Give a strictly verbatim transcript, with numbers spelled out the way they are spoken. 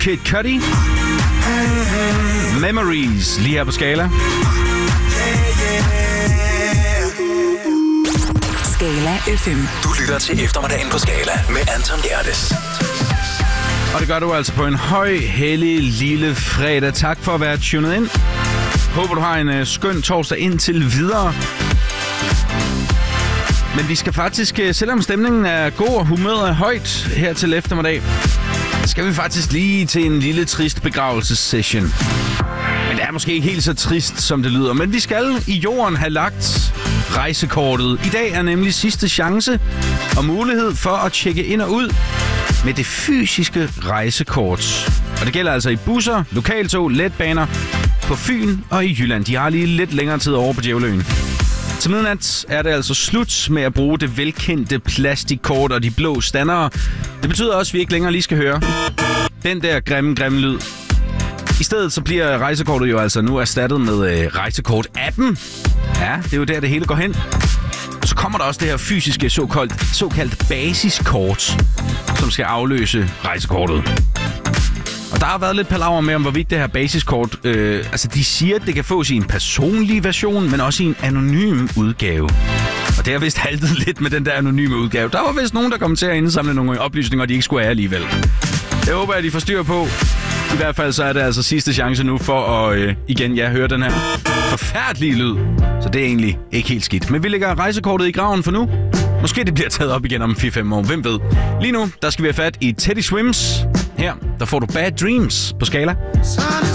Kid Cudi. Memories, lige her på Skala. Skala F M. Du lytter til eftermiddagen på Skala med Anton Gerdes. Og det gør du altså på en høj, hellig, lille fredag. Tak for at være tunet ind. Håber, du har en uh, skøn torsdag indtil videre. Men vi skal faktisk, selvom stemningen er god og humøret er højt her til eftermiddag, skal vi faktisk lige til en lille trist begravelsessession. Men det er måske ikke helt så trist, som det lyder. Men vi skal i jorden have lagt rejsekortet. I dag er nemlig sidste chance og mulighed for at tjekke ind og ud med det fysiske rejsekort. Og det gælder altså i busser, lokaltog, letbaner på Fyn og i Jylland. De har lige lidt længere tid over på Djævleøen. Til midnat er det altså slut med at bruge det velkendte plastikkort og de blå standere. Det betyder også, at vi ikke længere lige skal høre den der grimme, grimme lyd. I stedet så bliver rejsekortet jo altså nu erstattet med øh, rejsekort-appen. Ja, det er jo der, det hele går hen. Og så kommer der også det her fysiske såkaldt, såkaldt basiskort, som skal afløse rejsekortet. Og der har været lidt palaver med om, hvorvidt det her basiskort... Øh, altså, de siger, at det kan fås i en personlig version, men også i en anonym udgave. Og det har vist haltet lidt med den der anonyme udgave. Der var vist nogen, der kom til at indsamle nogle oplysninger, de ikke skulle have alligevel. Det håber jeg, de får styr på. I hvert fald så er det altså sidste chance nu for at, øh, igen, ja, høre den her forfærdelige lyd. Så det er egentlig ikke helt skidt. Men vi lægger rejsekortet i graven for nu. Måske det bliver taget op igen om fire fem år. Hvem ved? Lige nu, der skal vi have fat i Teddy Swims. Her, der får du Bad Dreams på Skala.